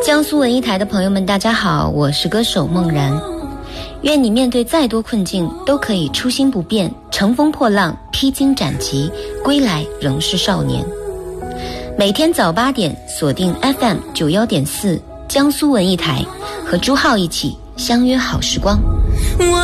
江苏文艺台的朋友们大家好，我是歌手梦然。愿你面对再多困境都可以初心不变，乘风破浪，披荆斩棘，归来仍是少年。每天早8点锁定 FM 91.4江苏文艺台，和朱浩一起相约好时光。